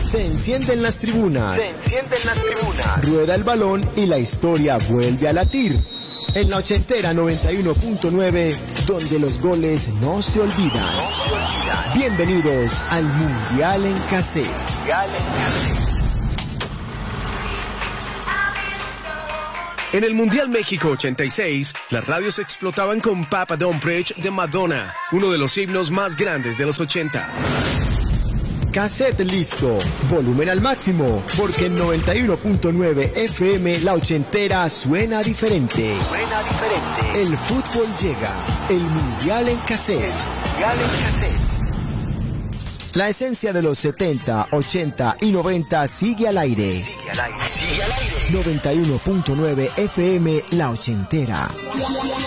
Se encienden las tribunas. Rueda el balón y la historia vuelve a latir. En la ochentera 91.9, donde los goles no se olvidan. Bienvenidos al Mundial en Cassette. En el Mundial México 86, las radios explotaban con Papa Don't Preach de Madonna, uno de los himnos más grandes de los 80. Cassette listo, volumen al máximo, porque en 91.9 FM la ochentera suena diferente. El fútbol llega, el Mundial en Cassette. La esencia de los 70, 80 y 90 sigue al aire. 91.9 FM la ochentera.